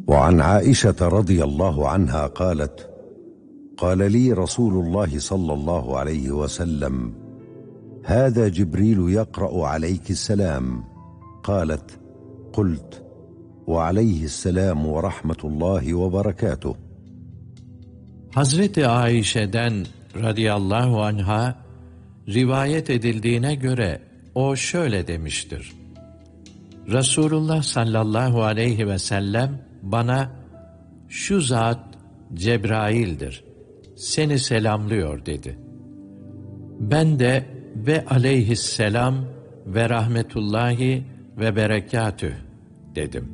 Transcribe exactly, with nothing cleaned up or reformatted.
وعن عائشة رضي الله عنها قالت: قال لي رسول الله صلى الله عليه وسلم: هذا جبريل يقرأ عليك السلام. قالت: قلت: وعليه السلام ورحمة الله وبركاته. Hazreti Ayşe'den radıyallahu anha rivayet edildiğine göre o şöyle demiştir: Resulullah sallallahu aleyhi ve sellem bana şu zat Cebrail'dir, seni selamlıyor dedi. Ben de ve aleyhisselam ve rahmetullahi ve berekatüh dedim.